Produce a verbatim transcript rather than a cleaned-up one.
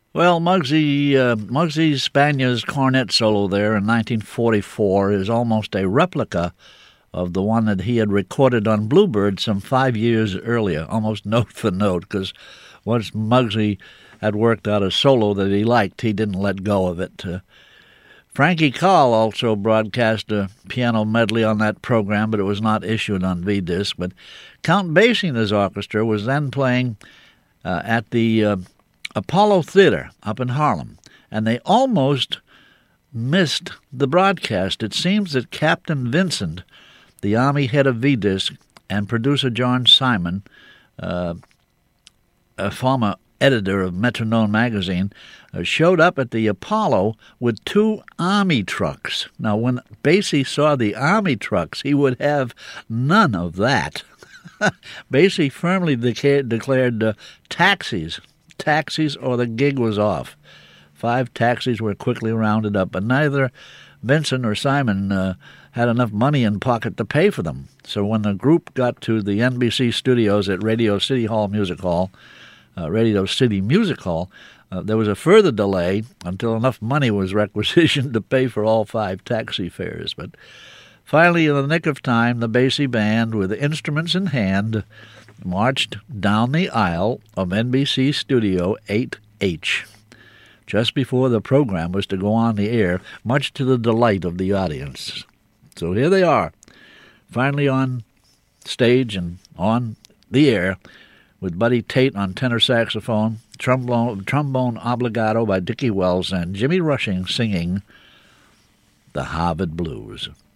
Well, Muggsy, uh, Muggsy Spania's cornet solo there in nineteen forty-four is almost a replica of the one that he had recorded on Bluebird some five years earlier, almost note for note, because once Muggsy had worked out a solo that he liked, he didn't let go of it. Uh, Frankie Carl also broadcast a piano medley on that program, but it was not issued on V-Disc. But Count Basie and his orchestra was then playing uh, at the uh, Apollo Theater up in Harlem, and they almost missed the broadcast. It seems that Captain Vincent, the Army head of V-Disc, and producer John Simon, uh, a former editor of Metronome magazine, uh, showed up at the Apollo with two Army trucks. Now, when Basie saw the Army trucks, he would have none of that. Basie firmly deca- declared uh, taxis, taxis, or the gig was off. Five taxis were quickly rounded up, but neither Vincent or Simon uh, had enough money in pocket to pay for them. So when the group got to the N B C studios at Radio City Hall Music Hall, uh, Radio City Music Hall, uh, there was a further delay until enough money was requisitioned to pay for all five taxi fares. But finally, in the nick of time, the Basie Band, with instruments in hand, marched down the aisle of N B C Studio eight H, just before the program was to go on the air, much to the delight of the audience. So here they are, finally on stage and on the air, with Buddy Tate on tenor saxophone, trombone, trombone obligato by Dickie Wells, and Jimmy Rushing singing the Harvard Blues.